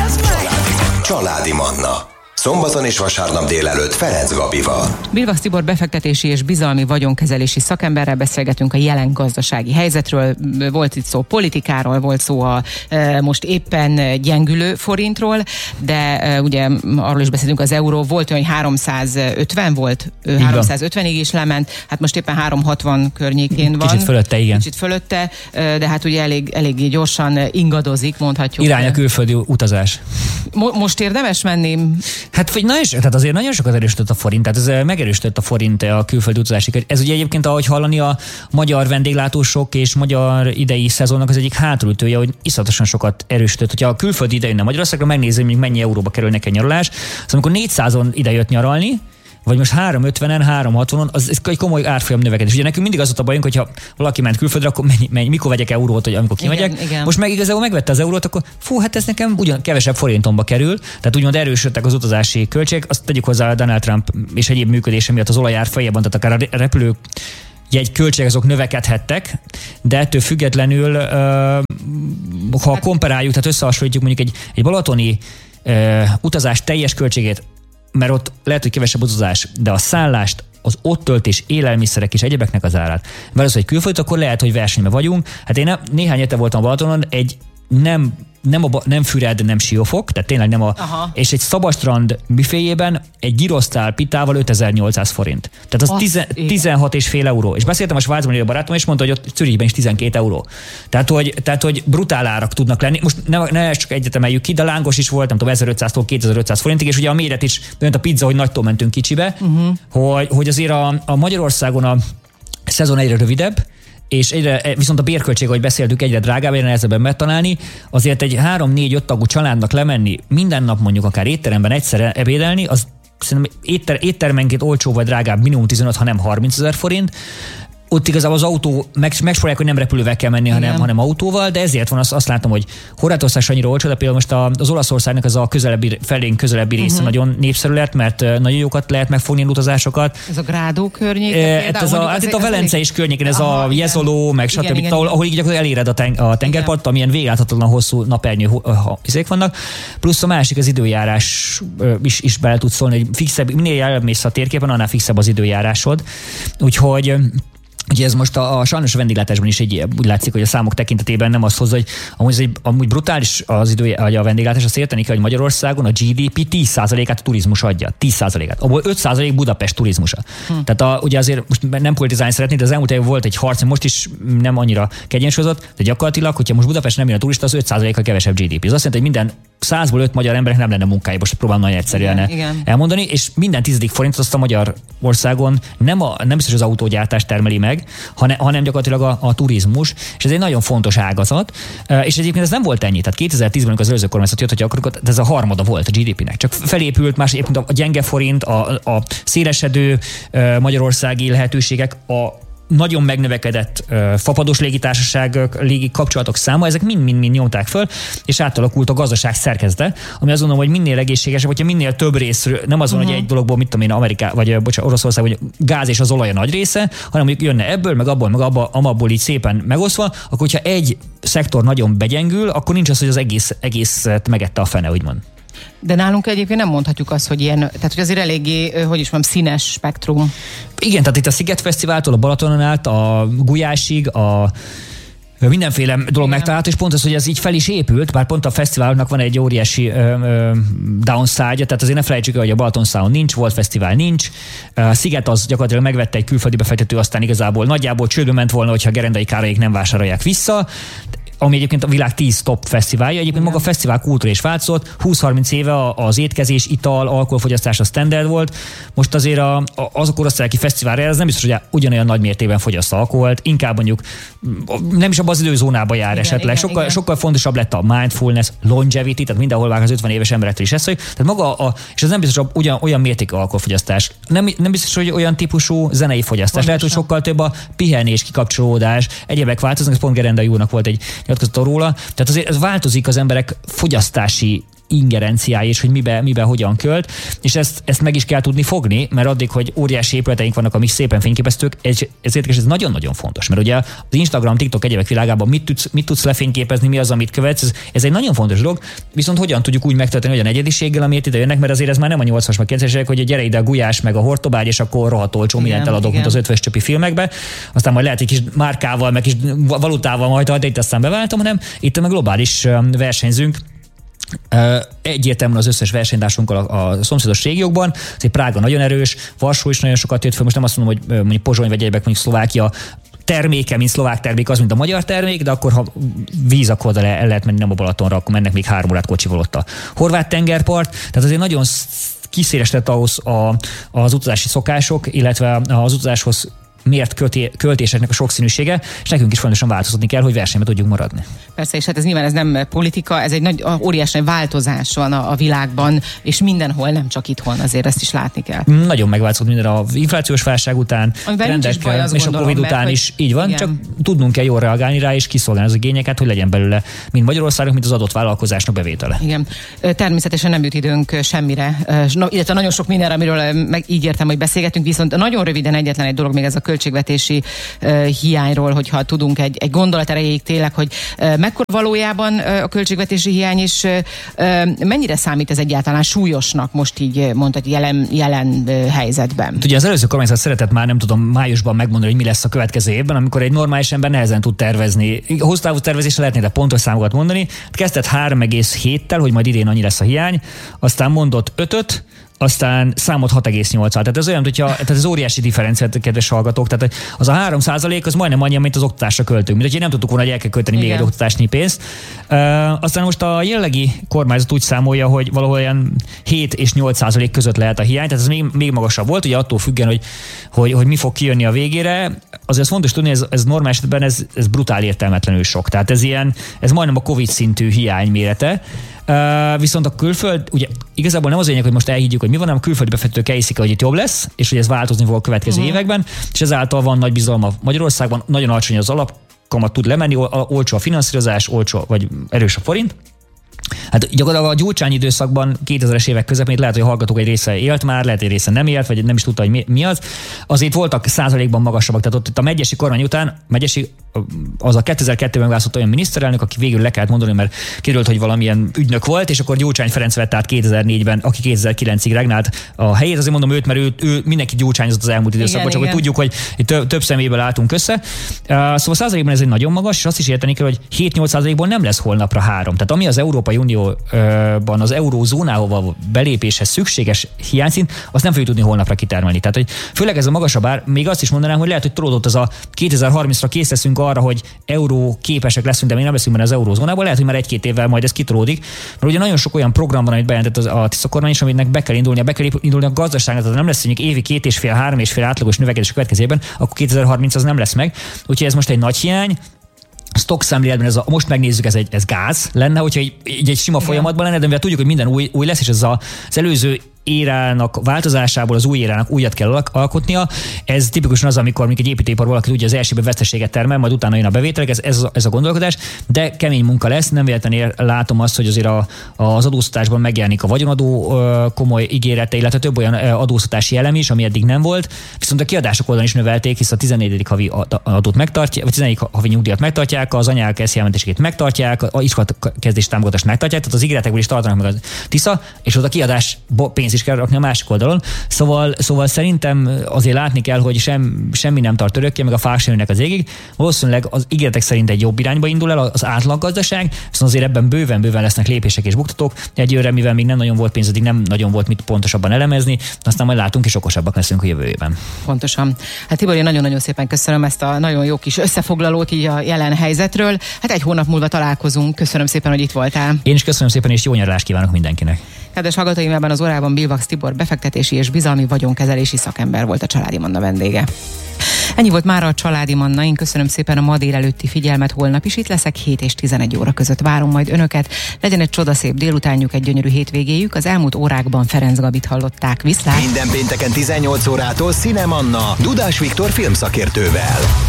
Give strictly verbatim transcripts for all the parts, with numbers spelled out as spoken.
Családi Manna. Szombaton és vasárnap délelőtt Ferenc Gabival. Bilvasz Tibor befektetési és bizalmi vagyonkezelési szakemberrel beszélgetünk a jelen gazdasági helyzetről. Volt itt szó politikáról, volt szó a e, most éppen gyengülő forintról, de e, ugye arról is beszélünk, az euró volt olyan, hogy háromszázötven volt, háromszázötvenig is lement, hát most éppen háromszázhatvan környékén van. Kicsit fölötte, igen. Kicsit fölötte, de hát ugye elég, elég gyorsan ingadozik, mondhatjuk. Irány a külföldi utazás. Mo- most érdemes menni? Hát nagyon, tehát azért nagyon sokat erősödött a forint, tehát ez megerősödött a forint a külföldi utazásig. Ez ugye egyébként, ahogy hallani, a magyar vendéglátósok és magyar idei szezonnak az egyik hátulütője, hogy iszonyatosan sokat erősödött. Hogyha a külföldi ide jönne Magyarországra, megnézzük, hogy mennyi euróba kerül neki a nyaralás. Szóval amikor négyszázon ide jött nyaralni, vagy most háromszázötvenen, háromszázhatvanon, az ez egy komoly árfolyam növekedés. Ugye nekünk mindig az volt a bajunk, hogyha valaki ment külföldre, akkor mennyi, mennyi, mikor vegyek eurót, hogy amikor kimegyek. Igen, igen. Most meg igazából megvette az eurót, akkor fú, hát ez nekem ugyan kevesebb forintomba kerül. Tehát úgymond erősödtek az utazási költségek. Azt tegyük hozzá a Donald Trump és egyéb működése miatt az olajár fejében, tehát akár a repülők egy költségek azok növekedhettek, de ettől függetlenül, ha komparáljuk, tehát összehasonlítjuk mondjuk egy, egy balatoni utazás teljes költségét, mert ott lehet, hogy kevesebb utazás, de a szállást, az ott töltés, élelmiszerek és egyebeknek az árát. Mert az, hogy külföld, akkor lehet, hogy versenyben vagyunk. Hát én nem, néhány hete voltam a Balatonon, egy nem, nem, a, nem Füred, nem Siófok, tehát tényleg nem a... Aha. És egy Szabadstrand büféjében egy gyrosztál pitával ötezer-nyolcszáz forint. Tehát az tizen, tizenhat és fél euró. És beszéltem a Svájcban a barátom, és mondta, hogy ott Zürichben is tizenkét euró. Tehát hogy, tehát, hogy brutál árak tudnak lenni. Most ne, ne csak egyet emeljük ki, de lángos is volt, nem tudom, ezerötszáztól kétezer-ötszáz forintig, és ugye a méret is, olyan a pizza, hogy nagytól mentünk kicsibe, uh-huh. hogy, hogy azért a, a Magyarországon a szezon egyre rövidebb, és egyre, viszont a bérköltség, ahogy beszéltük, egyre drágább, egyre nehezebben megtalálni, azért egy három-négy-öt tagú családnak lemenni, minden nap mondjuk akár étteremben egyszer ebédelni, az szerintem étter, éttermenként olcsó vagy drágább, minimum tizenöt, ha nem harmincezer forint. Ott igazából az autó, meg, megspórolják, hogy nem repülővel kell menni, hanem, hanem autóval, de ezért van, azt, azt látom, hogy Horvátország annyira olcsó, de például most az Olaszországnak az a közelebbi, felénk közelebbi része uh-huh. nagyon népszerű lett, mert nagyon jókat lehet megfogni utazásokat. Ez a Grádó környék? E, ez a, hát itt a Velence is környéken, ez aha, a Jezoló, meg stb. Igen, igen, ahol, ahol így gyakorlatilag eléred a, ten, a tengerpart, amilyen végeláthatatlan hosszú napernyő izék vannak. Plusz a másik az időjárás is, is bele tud szólni, hogy fixebb, minél elmész a térképen, annál fixebb az időjárásod. Úgyhogy ugye ez most a, a sajnos a vendéglátásban is egy, úgy látszik, hogy a számok tekintetében nem azt hozza, hogy amúgy, egy, amúgy brutális az idő, hogy a vendéglátás, azt érteni kell, hogy Magyarországon a gé dé pé tíz százalékát a turizmus adja. tíz százalékát. Abból öt százalék Budapest turizmusa. Hm. Tehát a, ugye azért most nem politizálni szeretnék, de az elmúlt évben volt egy harc, most is nem annyira kiegyensúlyozott, de gyakorlatilag, hogyha most Budapest nem jön a turista, az öt százalékkal kevesebb gé dé pé. Ez azt jelenti, hogy minden százból öt magyar emberek nem lenne munkája, most próbálom nagyon egyszerűen igen, igen. elmondani, és minden tizedik forint azt a Magyarországon nem, a, nem biztos az autógyártás termeli meg, hanem, hanem gyakorlatilag a, a turizmus, és ez egy nagyon fontos ágazat, és egyébként ez nem volt ennyi, tehát kétezer-tízben, amikor az előző kormányzat jött, hogy akkor ez a harmada volt a gé dé pének, csak felépült, más egyébként a gyenge forint, a, a szélesedő magyarországi lehetőségek, a nagyon megnövekedett uh, fapados légitársaságok, légi kapcsolatok száma, ezek mind-mind-mind nyomták föl, és átalakult a gazdaság szerkezete, ami azt gondolom, hogy minél egészségesebb, hogyha minél több részről, nem azon, uh-huh. hogy egy dologból, mit tudom én, Ameriká, vagy bocsánat, Oroszország, vagy gáz és az olaj a nagy része, hanem mondjuk jönne ebből, meg abból, meg abból, amabból így szépen megosztva, akkor hogyha egy szektor nagyon begyengül, akkor nincs az, hogy az egész, egészet megette a fene, úgymond. De nálunk egyébként nem mondhatjuk azt, hogy ilyen, tehát hogy azért eléggé, hogy is mondjam, színes spektrum. Igen, tehát itt a Sziget Fesztiváltól a Balatonon át, a Gulyásig, a mindenféle dolog megtalálható, és pont az, hogy ez így fel is épült, bár pont a fesztiválnak van egy óriási ö, ö, downside-ja, tehát azért ne felejtsük el, hogy a Balaton Sound nincs, volt fesztivál nincs, a Sziget az gyakorlatilag megvette egy külföldi befektető, aztán igazából nagyjából csődbe ment volna, hogyha Gerendai Károlyék nem vásárolják vissza, ami egyébként a világ tíz top fesztiválja. Egyébként igen. Maga a fesztivál kultúra is változott. húsz-harminc éve az étkezés, ital, alkoholfogyasztás a standard volt. Most azért a, a, az a korosztály, aki fesztiválra, ez nem biztos, hogy ugyanolyan nagy mértékben fogyaszt alkoholt. Inkább mondjuk nem is abban az időzónába jár igen, esetleg. Igen, sokkal, igen. sokkal fontosabb lett a mindfulness, longevity, tehát mindenhol vág az ötven éves emberektől is ezt, tehát maga a, és ez nem biztos, hogy ugyan, olyan mértékű alkoholfogyasztás. Nem, nem biztos, hogy olyan típusú zenei fogyasztás. Lehet, hogy sokkal több a pihenés, kikapcsolódás, egyebek változnak, ez pont Gerendai úrnak volt egy nyilatkozata róla. Tehát azért ez változik az emberek fogyasztási ingerenciái, és hogy mibe, mibe hogyan költ, és ezt, ezt meg is kell tudni fogni, mert addig, hogy óriási épületeink vannak, amik szépen fényképeztük, ezért ez nagyon-nagyon fontos, mert ugye az Instagram, TikTok, egyébek világában mit tudsz, mit tudsz lefényképezni, mi az, amit követsz, ez, ez egy nagyon fontos dolog, viszont hogyan tudjuk úgy megtölteni olyan egyediséggel, amiért ide jönnek, mert azért ez már nem a nyolcvanas meg kilencvenes, hogy a gyere ide a Gulyás meg a Hortobágy, és akkor rohadt olcsó mindent eladok, igen, mint az ötves csöpi filmekbe. Aztán majd lehet egy kis márkával, meg kis valutával majd, de itt aztán beváltam, hanem itt meg globális versenyzünk. Egyértelműen az összes versenytársunkkal a, a szomszédos régiókban. Azért Prága nagyon erős, Varsó is nagyon sokat jött föl. Most nem azt mondom, hogy mondjuk Pozsony vagy egyébek, mondjuk Szlovákia terméke, mint szlovák termék, az, mint a magyar termék, de akkor, ha víz, akkor oda el lehet menni, nem a Balatonra, akkor mennek még három órát kocsival ott a horvát tengerpart. Tehát azért nagyon kiszélesített ahhoz a, az utazási szokások, illetve az utazáshoz mért költé, költéseknek a sokszínűsége, és nekünk is fontosan változtatni kell, hogy versenyben tudjunk maradni. Persze, és hát ez nyilván ez nem politika, ez egy nagy, óriási változás van a, a világban, és mindenhol, nem csak itthon, azért ezt is látni kell. Nagyon megváltozott minden az inflációs válság után, rendekkel, és gondolom, a Covid után mert, is így van, igen. Csak tudnunk kell jól reagálni rá, és kiszolgálni az igényeket, hogy legyen belőle mind Magyarországnak, mint az adott vállalkozásnak bevétele. Igen. Természetesen nem jut időnk semmire, illetve nagyon sok mindenre, amiről meg így értem, hogy beszélgetünk, viszont nagyon röviden egyetlen egy dolog még ez a költségvetési uh, hiányról, hogyha tudunk egy, egy gondolat erejéig tényleg, hogy uh, mekkora valójában uh, a költségvetési hiány is, uh, uh, mennyire számít ez egyáltalán súlyosnak most így mondtad jelen, jelen uh, helyzetben? Ugye az előző kormányzat szeretett már nem tudom májusban megmondani, hogy mi lesz a következő évben, amikor egy normális ember nehezen tud tervezni. Hosszú távú tervezésre lehetne de pontos számokat mondani. Kezdett három egész héttel, hogy majd idén annyi lesz a hiány, aztán mondott ötöt, aztán számot hat egész nyolc. Tehát ez olyan, hogyha tehát ez óriási differenciát, kedves hallgatók. Tehát az a három százalék az majdnem annyi, amit az oktatásra költünk. Mint hogy nem tudtuk volna, hogy el kell költeni még egy oktatásnyi pénzt. Uh, aztán most a jelenlegi kormányzat úgy számolja, hogy valahol olyan hét és nyolc százalék között lehet a hiány, tehát ez még, még magasabb volt, ugye attól függően, hogy, hogy, hogy mi fog kijönni a végére. Azért fontos tudni, ez, ez normális esetben ez, ez brutál értelmetlenül sok. Tehát ez ilyen, ez majdnem a Covid szintű hiány mérete. Uh, viszont a külföld, ugye igazából nem az lényeg, hogy most elhiggyük, hogy mi van, hanem a külföldi befektetők elhiszik, hogy itt jobb lesz, és hogy ez változni fog a következő uh-huh. években, és ezáltal van nagy bizalma Magyarországban, nagyon alacsony az alapkamat tud lemenni, olcsó a finanszírozás, olcsó vagy erős a forint. Hát gyakorlatilag a Gyurcsány időszakban, kétezres évek közepén lehet, hogy a hallgatók egy része élt már, lehet, egy része nem élt, vagy nem is tudta, hogy mi, mi az. Azért voltak százalékban magasabbak. Tehát ott a Megyesi kormány után, Megyesi az a kétezer-kettőben választott olyan miniszterelnök, aki végül le kellett mondani, mert kiderült, hogy valamilyen ügynök volt, és akkor Gyurcsány Ferenc vett át kétezer-négyben, aki kétezer-kilencig regnált a helyét. Azért mondom őt, mert ő, ő mindenki gyurcsányozott az elmúlt időszakban, csak igen. Hogy tudjuk, hogy több, több szeméből álltunk össze. Uh, szóval százalékban ez egy nagyon magas, és azt is érteni kell, hogy hét-nyolc százalékból nem lesz holnapra három. Tehát ami az Európai Unióban az eurózónához belépéshez szükséges hiányszint, azt nem fogjuk tudni holnapra kitermelni. Tehát, hogy főleg ez a magasabb ár, még azt is mondanám, hogy lehet, hogy tolódott az a kétezer-harmincra kész leszünk arra, hogy euró képesek leszünk, de még nem leszünk benne az eurózónában, lehet, hogy már egy-két évvel majd ez kitolódik, mert ugye nagyon sok olyan program van, amit bejelentett a Tisza kormány is, aminek be kell indulnia, be kell indulni a gazdaságnak, tehát nem lesz mondjuk évi két és fél, három és fél átlagos növekedés a következő évben, akkor kétezer-harminc az nem lesz meg. Úgyhogy ez most egy nagy hiány. Stock szemléletben ez a, most megnézzük, ez egy ez gáz lenne, hogyha egy, egy, egy sima folyamatban lenne, de mivel tudjuk, hogy minden új, új lesz, és ez a, az előző érának változásából az új érának újat kell alkotnia. Ez tipikusan az, amikor egy építőipar valaki tudja az elsőben veszteséget termel, majd utána jön a bevételek, ez, ez, ez a gondolkodás, de kemény munka lesz, nem véletlenül látom azt, hogy azért a, az adóztatásban megjelenik a vagyonadó komoly ígérete, illetve több olyan adóztatási elem is, ami eddig nem volt, viszont a kiadások oldalon is növelték, hisz a tizennegyedik havi adót megtartják, vagy tizennegyedik havi nyugdíjat megtartják, az anyák es zé jelentését megtartják, a iskolakezdés támogatást megtartják, tehát az ígéretekből is tartanak meg a Tisza, és ott a kiadás pénz is kell rakni a másik oldalon. Szóval, szóval szerintem azért látni kell, hogy sem, semmi nem tart örökké, meg a fák sem jönnek az égig. Valószínűleg az ígéretek szerint egy jobb irányba indul el az átlaggazdaság, viszont azért ebben bőven-bőven lesznek lépések és buktatók. Egyőre, mivel még nem nagyon volt pénz, addig nem nagyon volt mit pontosabban elemezni, aztán majd látunk és okosabbak leszünk a jövő évben. Pontosan. Hát Tibor, én nagyon-nagyon szépen köszönöm ezt a nagyon jó kis összefoglalót így a jelen helyzetről. Hát egy hónap múlva találkozunk. Köszönöm szépen, hogy itt voltál. Én is köszönöm szépen, és jó nyaralást kívánok mindenkinek. Kedves hallgatóim, ebben az órában Bilvax Tibor befektetési és bizalmi vagyonkezelési szakember volt a Családi Manna vendége. Ennyi volt mára a Családi Manna. Én köszönöm szépen a ma délelőtti figyelmet. Holnap is itt leszek, hét és tizenegy óra között várom majd önöket. Legyen egy csodaszép délutánjuk, egy gyönyörű hétvégéjük. Az elmúlt órákban Ferenc Gabit hallották. Viszlát! Minden pénteken tizennyolc órától Színe Manna Dudás Viktor filmszakértővel.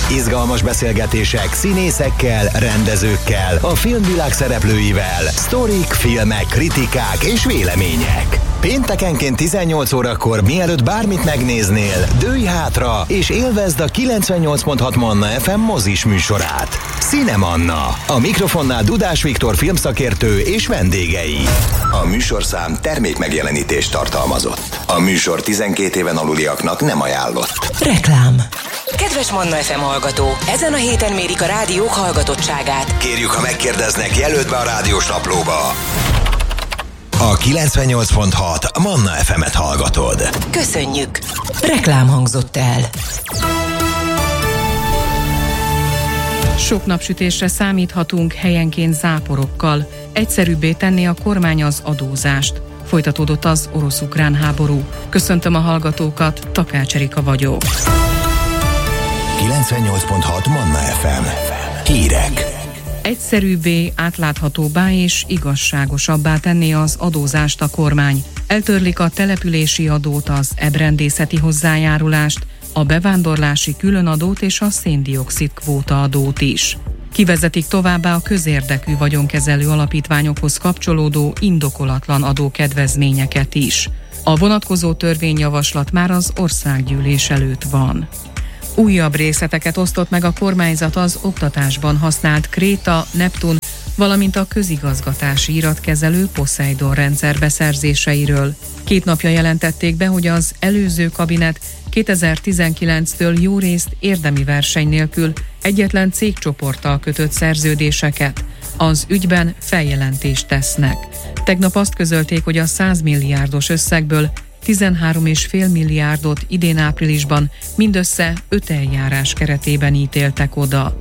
Izgalmas beszélgetések színészekkel, rendezőkkel, a filmvilág szereplőivel, sztorik, filmek, kritikák és vélemények. Péntekenként tizennyolc órakor, mielőtt bármit megnéznél, dőlj hátra és élvezd a kilencvennyolc pont hat Manna ef em mozis műsorát. Cinemanna. A mikrofonnál Dudás Viktor filmszakértő és vendégei. A műsorszám termék megjelenítést tartalmazott. A műsor tizenkét éven aluliaknak nem ajánlott. Reklám. Kedves Manna ef em hallgató, ezen a héten mérik a rádiók hallgatottságát. Kérjük, ha megkérdeznek, jelöld be a rádiós naplóba. A kilencvennyolc pont hat Manna ef emet hallgatod. Köszönjük! Reklám hangzott el. Sok napsütésre számíthatunk, helyenként záporokkal. Egyszerűbbé tenné a kormány az adózást. Folytatódott az orosz-ukrán háború. Köszöntöm a hallgatókat, Takács Erika vagyok. kilencvennyolc pont hat Manna ef em. Hírek. Egyszerűbbé, átláthatóbbá és igazságosabbá tenné az adózást a kormány. Eltörlik a települési adót, az ebrendészeti hozzájárulást, a bevándorlási különadót és a széndioxid kvóta adót is. Kivezetik továbbá a közérdekű vagyonkezelő alapítványokhoz kapcsolódó indokolatlan adókedvezményeket is. A vonatkozó törvényjavaslat már az országgyűlés előtt van. Újabb részleteket osztott meg a kormányzat az oktatásban használt Kréta, Neptun, valamint a közigazgatási iratkezelő Poseidon rendszer beszerzéseiről. Két napja jelentették be, hogy az előző kabinet kétezer-tizenkilenctől jó részt érdemi verseny nélkül egyetlen cégcsoporttal kötött szerződéseket. Az ügyben feljelentést tesznek. Tegnap azt közölték, hogy a száz milliárdos összegből tizenhárom egész öt milliárdot idén áprilisban mindössze öt eljárás keretében ítéltek oda.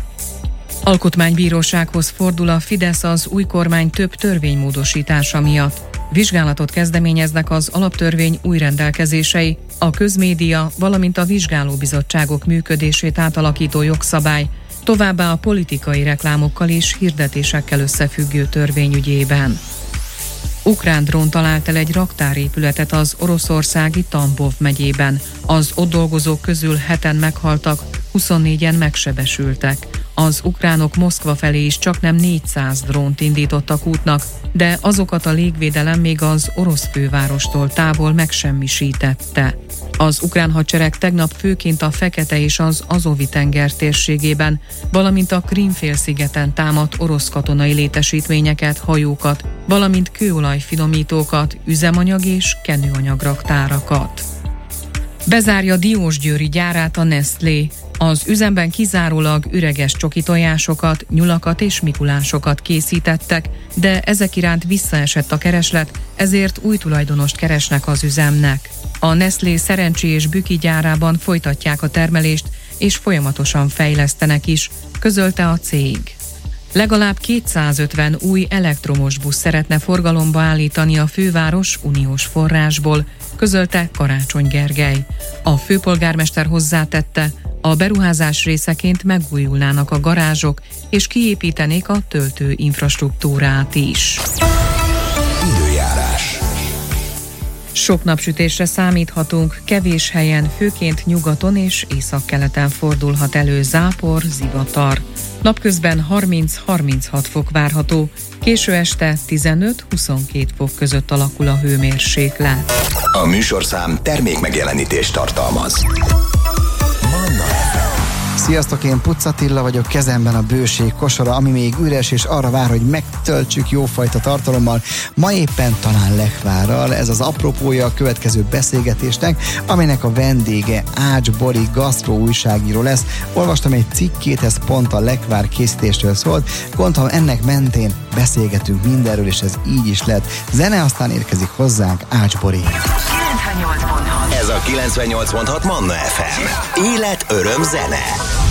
Alkotmánybírósághoz fordul a Fidesz az új kormány több törvénymódosítása miatt. Vizsgálatot kezdeményeznek az alaptörvény új rendelkezései, a közmédia, valamint a vizsgálóbizottságok működését átalakító jogszabály, továbbá a politikai reklámokkal és hirdetésekkel összefüggő törvényügyében. Ukrán drón talált el egy raktárépületet az oroszországi Tambov megyében. Az ott dolgozók közül heten meghaltak, huszonnégyen megsebesültek. Az ukránok Moszkva felé is csaknem négyszáz drónt indítottak útnak, de azokat a légvédelem még az orosz fővárostól távol megsemmisítette. Az ukrán hadsereg tegnap főként a Fekete és az Azovi-tenger térségében, valamint a Krím-félszigeten támadt orosz katonai létesítményeket, hajókat, valamint kőolajfinomítókat, üzemanyag és kenőanyagraktárakat. Bezárja Diósgyőri gyárát a Nestlé. Az üzemben kizárólag üreges csoki tojásokat, nyulakat és mikulásokat készítettek, de ezek iránt visszaesett a kereslet, ezért új tulajdonost keresnek az üzemnek. A Nestlé Szerencsi és Büki gyárában folytatják a termelést, és folyamatosan fejlesztenek is, közölte a cég. Legalább kétszázötven új elektromos busz szeretne forgalomba állítani a főváros uniós forrásból, közölte Karácsony Gergely. A főpolgármester hozzátette, a beruházás részeként megújulnának a garázsok, és kiépítenék a töltő infrastruktúrát is. Időjárás. Sok napsütésre számíthatunk, kevés helyen, főként nyugaton és északkeleten fordulhat elő zápor, zivatar. Napközben harminc-harminchat fok várható, késő este tizenöt-huszonkét fok között alakul a hőmérséklet. A műsorszám termék megjelenítést tartalmaz. Manna ef em. Sziasztok, én Pucz Attila vagyok, kezemben a bőség kosara, ami még üres és arra vár, hogy megtöltsük jófajta tartalommal, ma éppen talán lekvárral. Ez az apropója a következő beszélgetésnek, aminek a vendége Ács Bori gasztró újságíró lesz. Olvastam egy cikkét, ez pont a lekvár készítéstől szólt, gondolom ennek mentén beszélgetünk mindenről, és ez így is lett. Zene, aztán érkezik hozzánk Ács Bori. kilencvennyolc pont hat Ez a kilencvennyolc pont hat Manna ef em. Élet, öröm, zene.